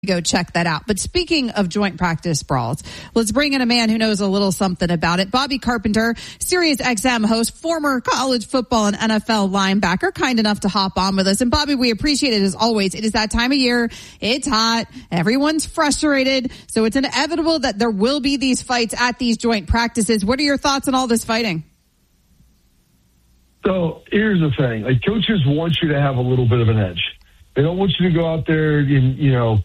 Go check that out. But speaking of joint practice brawls, let's bring in a man who knows a little something about it. Bobby Carpenter, Sirius XM host, former college football and NFL linebacker, kind enough to hop on with us. And Bobby, we appreciate it as always. It is that time of year. It's hot. Everyone's frustrated. So it's inevitable that there will be these fights at these joint practices. What are your thoughts on all this fighting? So here's the thing. Like, coaches want you to have a little bit of an edge. They don't want you to go out there and,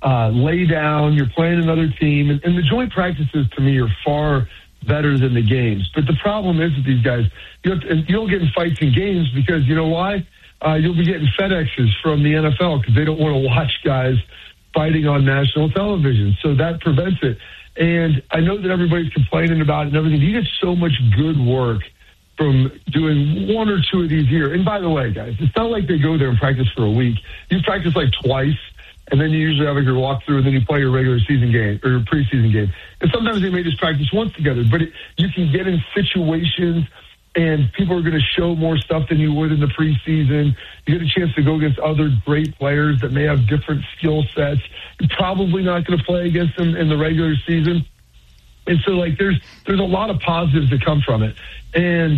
lay down. You're playing another team. And the joint practices, to me, are far better than the games. But the problem is with these guys, you'll get in fights in games because, you know why? You'll be getting FedExes from the NFL because they don't want to watch guys fighting on national television. So that prevents it. And I know that everybody's complaining about it and everything. You get so much good work from doing one or two of these a year. And by the way, guys, it's not like they go there and practice for a week. You practice like twice, and then you usually have like your walkthrough, and then you play your regular season game or your preseason game. And sometimes they may just practice once together, but you can get in situations and people are going to show more stuff than you would in the preseason. You get a chance to go against other great players that may have different skill sets. You're probably not going to play against them in the regular season. And so, like, there's a lot of positives that come from it. And,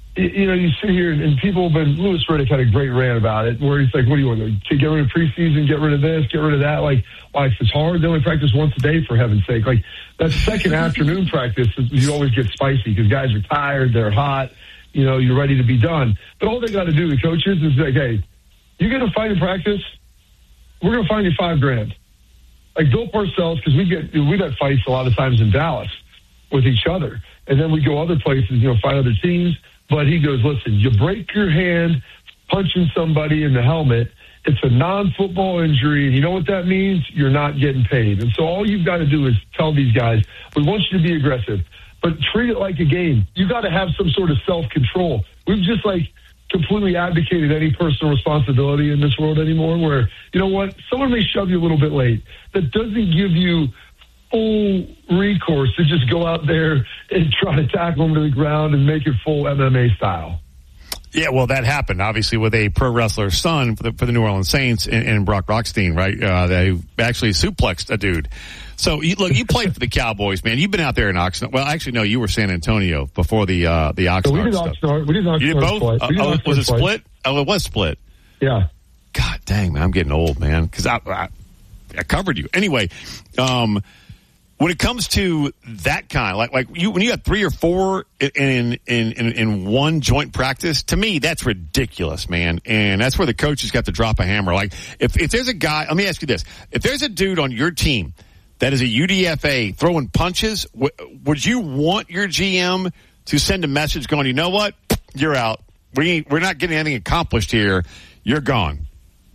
you sit here and people have been, Louis Riddick had a great rant about it where he's like, what do you want to get rid of preseason, get rid of this, get rid of that? Like, why, if it's hard, they only practice once a day, for heaven's sake. Like, that second afternoon practice, you always get spicy because guys are tired, they're hot, you're ready to be done. But all they got to do, the coaches, is like, hey, you get a fight in practice, we're going to find you $5,000. Like Bill Parcells, because we've had fights a lot of times in Dallas with each other. And then we go other places, fight other teams. But he goes, listen, you break your hand punching somebody in the helmet. It's a non-football injury. And you know what that means? You're not getting paid. And so all you've got to do is tell these guys, we want you to be aggressive, but treat it like a game. You got to have some sort of self-control. We've just completely abdicated any personal responsibility in this world anymore where, you know what, someone may shove you a little bit late. That doesn't give you full recourse to just go out there and try to tackle them to the ground and make it full MMA style. Yeah, well, that happened, obviously, with a pro wrestler's son for the New Orleans Saints and Brock Rockstein, right? They actually suplexed a dude. So, you played for the Cowboys, man. You've been out there in Oxnard. Well, actually, no, you were San Antonio before the Oxnard so we did stuff. Oxnard. We did Oxnard. You did both? Split. Was it split? Oh, it was split. Yeah. God dang, man, I'm getting old, man, because I covered you. Anyway, when it comes to that kind, like when you got 3 or 4 in one joint practice, to me that's ridiculous, man. And that's where the coaches got to drop a hammer. Like if there's a guy, let me ask you this: if there's a dude on your team that is a UDFA throwing punches, would you want your GM to send a message going, you know what, you're out. We're not getting anything accomplished here. You're gone.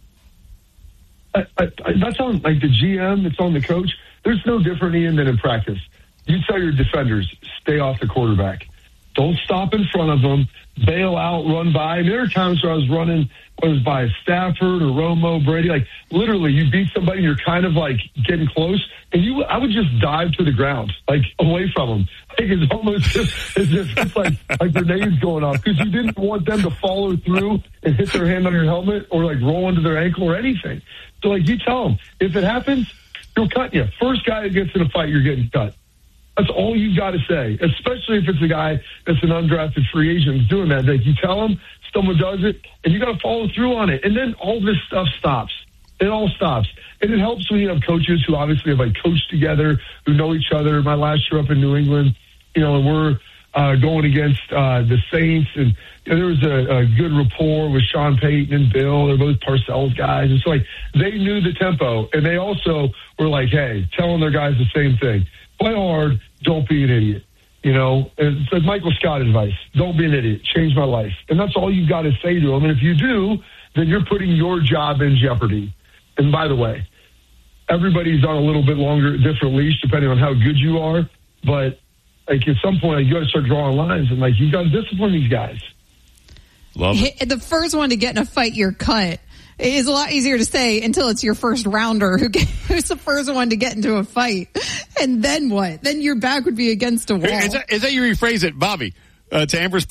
That's on the GM. It's on the coach. There's no different, Ian, than in practice. You tell your defenders, stay off the quarterback. Don't stop in front of them. Bail out, run by. And there are times where I was running, whether it was by Stafford or Romo, Brady. Literally, you beat somebody, you're kind of getting close, and I would just dive to the ground, away from them. It's almost just as if it's like grenades going off because you didn't want them to follow through and hit their hand on your helmet or roll into their ankle or anything. So you tell them, if it happens, he'll cut you. First guy that gets in a fight, you're getting cut. That's all you got to say, especially if it's a guy that's an undrafted free agent doing that. You tell him someone does it, and you got to follow through on it. And then all this stuff stops. It all stops. And it helps when you have coaches who obviously have coached together, who know each other. My last year up in New England, and we're going against the Saints, and there was a good rapport with Sean Payton and Bill. They're both Parcells guys. And so, they knew the tempo, and they also were hey, telling their guys the same thing. Play hard, don't be an idiot. It's like Michael Scott advice. Don't be an idiot. Change my life. And that's all you've got to say to them. And if you do, then you're putting your job in jeopardy. And by the way, everybody's on a little bit longer, different leash depending on how good you are. But at some point, you got to start drawing lines, and you got to discipline these guys. Love it. The first one to get in a fight, you're cut. Is a lot easier to say until it's your first rounder who's the first one to get into a fight. And then what? Then your back would be against a wall. Is that you rephrase it, Bobby, to Amber's point?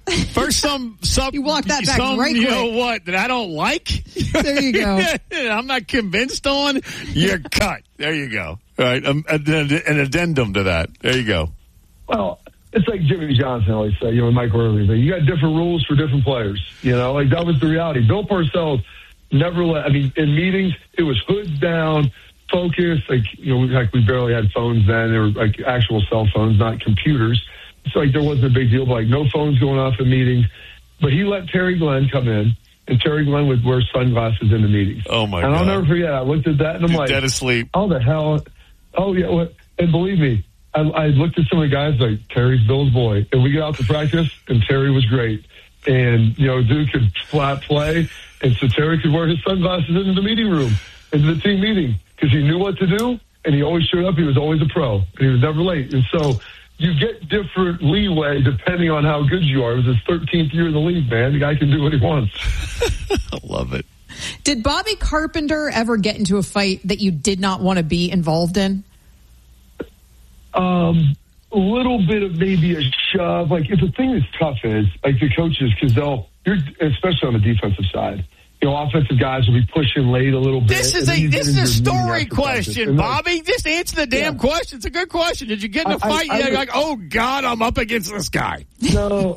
First, some you walk that back right you quick. know what, that I don't like. There you go. I'm not convinced on. You're cut. There you go. All right, an addendum to that. There you go. Well, it's like Jimmy Johnson always said, Mike Irving. You got different rules for different players. Like that was the reality. Bill Parcells never in meetings, it was hoods down, focus. Like we barely had phones then. They were like actual cell phones, not computers. So like there wasn't a big deal, but like no phones going off in meetings. But he let Terry Glenn come in, and Terry Glenn would wear sunglasses in the meetings. Oh my God! And God. I'll never forget. I looked at that and I'm like, dead asleep. Oh the hell! Oh yeah! What? And believe me, I looked at some of the guys like Terry's Bill's boy, and we get out to practice, and Terry was great, and dude could flat play, and so Terry could wear his sunglasses into the meeting room, into the team meeting, because he knew what to do, and he always showed up. He was always a pro, and he was never late, and so. You get different leeway depending on how good you are. It was his 13th year in the league, man. The guy can do what he wants. I love it. Did Bobby Carpenter ever get into a fight that you did not want to be involved in? A little bit of maybe a shove. Like, if the thing that's tough is, like, the coaches, because especially on the defensive side, offensive guys will be pushing late a little bit. This is a story question, Bobby. Just answer the damn question. It's a good question. Did you get in a fight? You're like, oh, God, I'm up against this guy. No,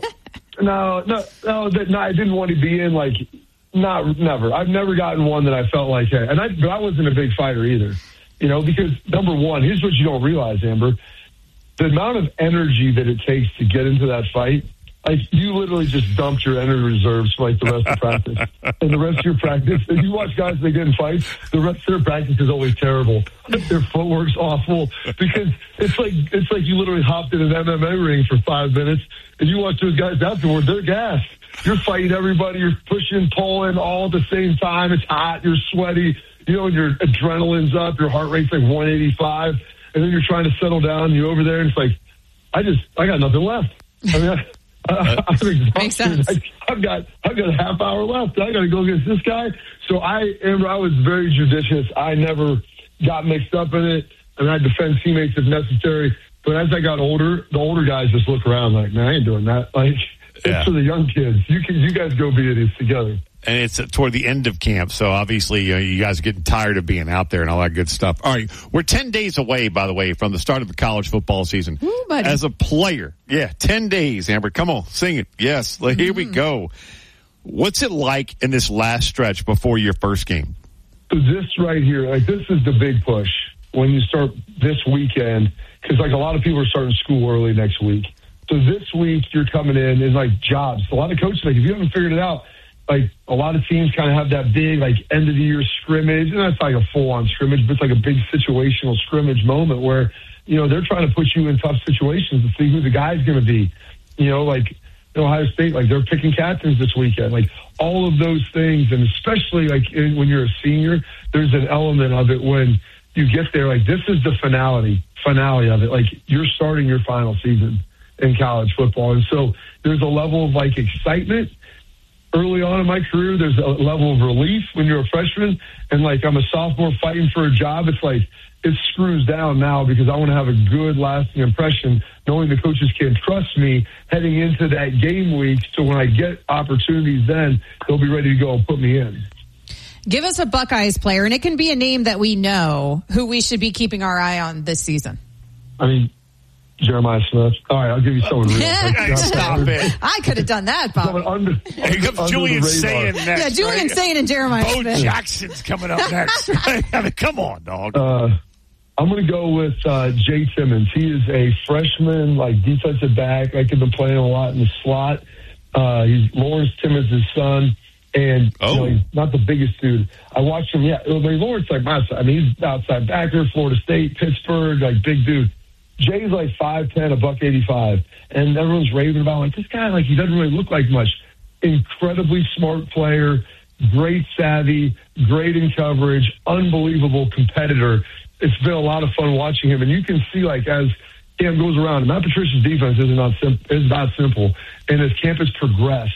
I didn't want to be in, like, never. I've never gotten one that I felt like, hey, but I wasn't a big fighter either. Because, number one, here's what you don't realize, Amber. The amount of energy that it takes to get into that fight, like, you literally just dumped your energy reserves for, like, the rest of practice. And the rest of your practice, if you watch guys that get in fights, the rest of their practice is always terrible. Their footwork's awful because it's like you literally hopped in an MMA ring for 5 minutes, and you watch those guys afterward, they're gassed. You're fighting everybody, you're pushing, pulling all at the same time. It's hot, you're sweaty, and your adrenaline's up, your heart rate's like 185, and then you're trying to settle down, and you're over there, and it's like, I got nothing left. I'm exhausted. Makes sense. I've got a half hour left. I got to go against this guy. So I was very judicious. I never got mixed up in it, and I defend teammates if necessary. But as I got older, the older guys just look around like, man, I ain't doing that. Like, it's for the young kids. You guys go be idiots together. And it's toward the end of camp, so obviously you guys are getting tired of being out there and all that good stuff. All right, we're 10 days away, by the way, from the start of the college football season. Ooh, buddy. As a player, 10 days, Amber. Come on, sing it. Yes, here we go. What's it like in this last stretch before your first game? So this right here, like, this is the big push when you start this weekend, because, like, a lot of people are starting school early next week. So this week you're coming in and, like, jobs. A lot of coaches, like, if you haven't figured it out, like, a lot of teams kind of have that big, like, end-of-the-year scrimmage. And that's like a full-on scrimmage, but it's like a big situational scrimmage moment where, they're trying to put you in tough situations to see who the guy's going to be. Like, Ohio State, like, they're picking captains this weekend. Like, all of those things, and especially, like, when you're a senior, there's an element of it when you get there. Like, this is the finale of it. Like, you're starting your final season in college football. And so there's a level of, like, excitement. Early on in my career, there's a level of relief when you're a freshman, and, like, I'm a sophomore fighting for a job. It's like it screws down now because I want to have a good, lasting impression, knowing the coaches can trust me heading into that game week. So when I get opportunities, then they'll be ready to go and put me in. Give us a Buckeyes player, and it can be a name that we know who we should be keeping our eye on this season. I mean, Jeremiah Smith. All right, I'll give you someone real. Stop it. I could have done that, Bob. Here comes Julian Sayin next. Yeah, Julian Sayin and Jeremiah Bo Smith. Jackson's coming up next. I mean, come on, dog. I'm going to go with Jay Timmons. He is a freshman, like, defensive back. Like, he's been playing a lot in the slot. He's Lawrence Timmons' son. And he's not the biggest dude. I watched him. Yeah, Lawrence, like, my son. I mean, he's outside backer, Florida State, Pittsburgh, like, big dude. Jay's like 5'10", $185, and everyone's raving about, like, this guy, like, he doesn't really look like much. Incredibly smart player, great savvy, great in coverage, unbelievable competitor. It's been a lot of fun watching him, and you can see, like, as camp goes around, Matt Patricia's defense is not simple, and as camp has progressed,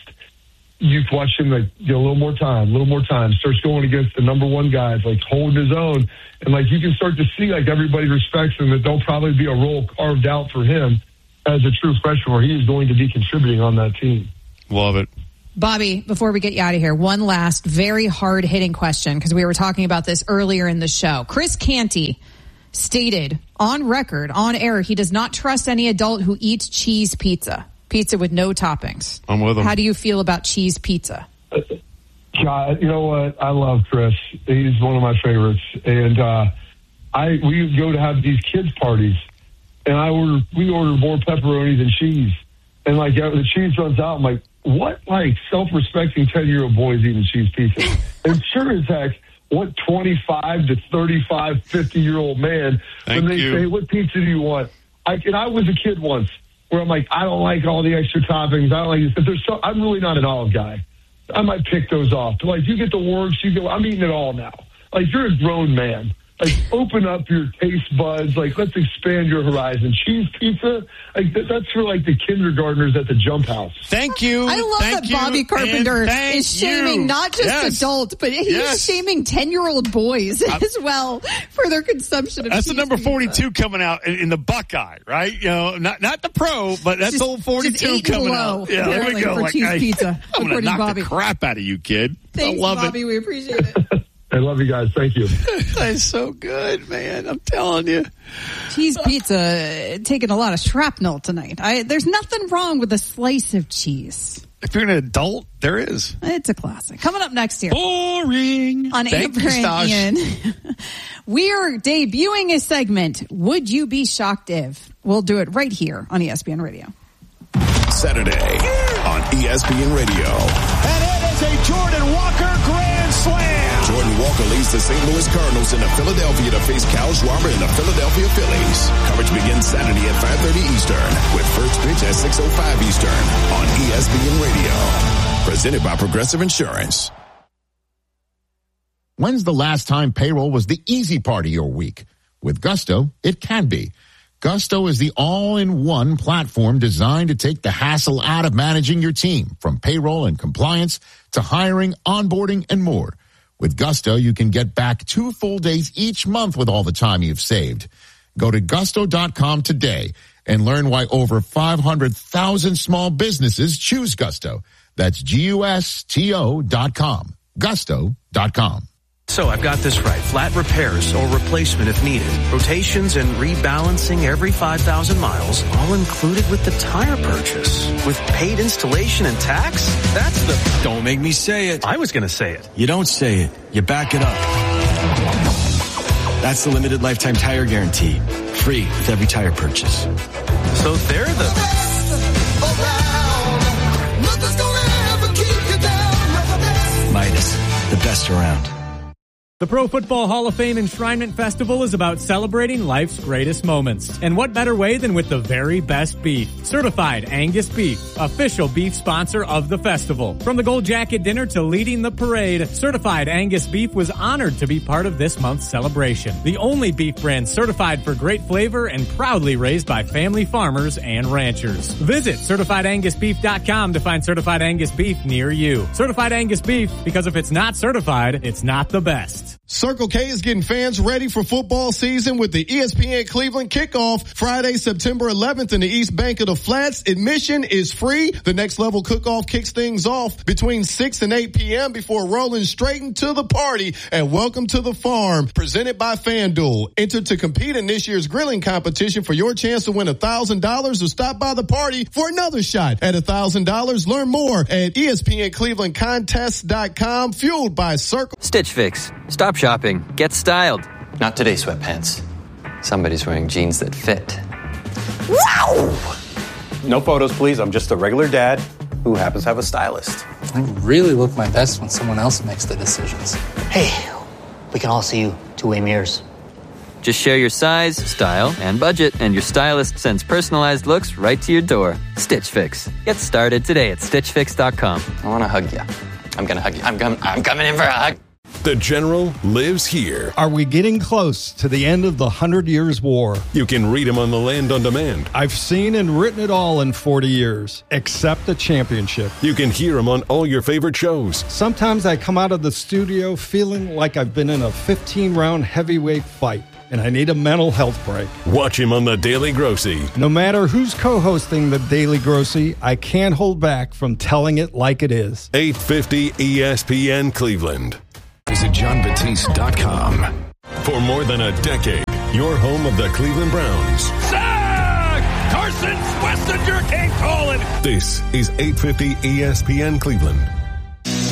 you watch him, like, get a little more time, starts going against the number one guys, like, holding his own. And, like, you can start to see, like, everybody respects him, that there'll probably be a role carved out for him as a true freshman where he is going to be contributing on that team. Love it. Bobby, before we get you out of here, one last very hard-hitting question, because we were talking about this earlier in the show. Chris Canty stated on record, on air, he does not trust any adult who eats cheese pizza with no toppings. I'm with him. How do you feel about cheese pizza? God, you know what? I love Chris. He's one of my favorites. And we go to have these kids' parties, and we order more pepperoni than cheese. And like the cheese runs out, I'm like, what like self-respecting 10-year-old boys eating cheese pizza? And sure as heck, what 25 to 35, 50-year-old man, when they say, what pizza do you want? And I was a kid once where I'm like, I don't like all the extra toppings. I don't like this. But I'm really not an olive guy. I might pick those off. But like, you get the works, I'm eating it all now. Like, you're a grown man. Like, open up your taste buds. Like, let's expand your horizon. Cheese pizza, like that's for like the kindergartners at the jump house. Thank you. I love that Bobby Carpenter is shaming not just adults, but he's shaming 10-year-old boys as well for their consumption of That's cheese the number pizza. 42 coming out in the Buckeye, right? You know, not the pro, but that's old 42 coming out. Yeah, there we go. For like, cheese pizza. I'm going to knock Bobby. the crap out of you, kid. Thanks, I love Bobby. it. We appreciate it. I love you guys. Thank you. That's so good, man. I'm telling you. Cheese pizza taking a lot of shrapnel tonight. There's nothing wrong with a slice of cheese. If you're an adult, there is. It's a classic. Coming up next year. Boring. On Amber and Ian. We are debuting a segment, Would You Be Shocked If? We'll do it right here on ESPN Radio. Saturday on ESPN Radio. And it is a Jordan Walker grand slam. Jordan Walker leads the St. Louis Cardinals into Philadelphia to face Kyle Schwarber and the Philadelphia Phillies. Coverage begins Saturday at 5:30 Eastern with first pitch at 6:05 Eastern on ESPN Radio. Presented by Progressive Insurance. When's the last time payroll was the easy part of your week? With Gusto, it can be. Gusto is the all-in-one platform designed to take the hassle out of managing your team, from payroll and compliance to hiring, onboarding, and more. With Gusto, you can get back 2 full days each month with all the time you've saved. Go to gusto.com today and learn why over 500,000 small businesses choose Gusto. That's GUSTO.com. Gusto.com. So I've got this right. Flat repairs or replacement if needed. Rotations and rebalancing every 5,000 miles, all included with the tire purchase. With paid installation and tax? That's the... Don't make me say it. I was going to say it. You don't say it. You back it up. That's the limited lifetime tire guarantee. Free with every tire purchase. So they're the... Midas, the best around. The Pro Football Hall of Fame Enshrinement Festival is about celebrating life's greatest moments. And what better way than with the very best beef? Certified Angus Beef, official beef sponsor of the festival. From the Gold Jacket dinner to leading the parade, Certified Angus Beef was honored to be part of this month's celebration. The only beef brand certified for great flavor and proudly raised by family farmers and ranchers. Visit CertifiedAngusBeef.com to find Certified Angus Beef near you. Certified Angus Beef, because if it's not certified, it's not the best. Circle K is getting fans ready for football season with the ESPN Cleveland kickoff Friday, September 11th in the East Bank of the Flats. Admission is free. The Next Level Cook-Off kicks things off between 6 and 8 p.m. before rolling straight into the party at Welcome to the Farm, presented by FanDuel. Enter to compete in this year's grilling competition for your chance to win $1,000 or stop by the party for another shot at $1,000. Learn more at ESPNClevelandContests.com, fueled by Circle. Stitch Fix. Stop shopping. Get styled. Not today, sweatpants. Somebody's wearing jeans that fit. Wow! No photos, please. I'm just a regular dad who happens to have a stylist. I really look my best when someone else makes the decisions. Hey, we can all see you two-way mirrors. Just share your size, style, and budget, and your stylist sends personalized looks right to your door. Stitch Fix. Get started today at StitchFix.com. I want to hug you. I'm going to hug you. I'm coming in for a hug. The General lives here. Are we getting close to the end of the 100 Years' War? You can read him on The Land on Demand. I've seen and written it all in 40 years, except the championship. You can hear him on all your favorite shows. Sometimes I come out of the studio feeling like I've been in a 15-round heavyweight fight. and I need a mental health break. Watch him on The Daily Grossy. No matter who's co-hosting The Daily Grossy, I can't hold back from telling it like it is. 850 ESPN Cleveland. Visit JohnBaptiste.com. For more than a decade, your home of the Cleveland Browns. Sack! Carson Schlesinger came calling. This is 850 ESPN Cleveland.